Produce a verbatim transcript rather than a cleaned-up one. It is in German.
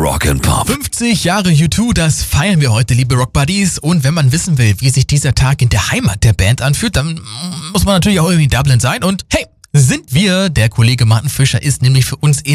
Rock'n'Pop. fünfzig Jahre U zwei, das feiern wir heute, liebe Rockbuddies. Und wenn man wissen will, wie sich dieser Tag in der Heimat der Band anfühlt, dann muss man natürlich auch irgendwie in Dublin sein. Und hey, sind wir. Der Kollege Martin Fischer ist nämlich für uns in